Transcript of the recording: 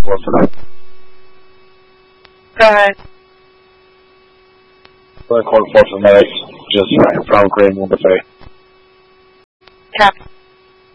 What's it? Go ahead. Record for medics, just from Green Buffet. Cap.